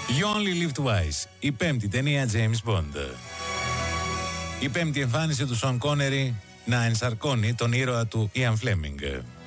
You Only Live Twice, η πέμπτη ταινία James Bond. Η πέμπτη εμφάνιση του Σον Κόνερι να ενσαρκώνει τον ήρωα του Ian Fleming.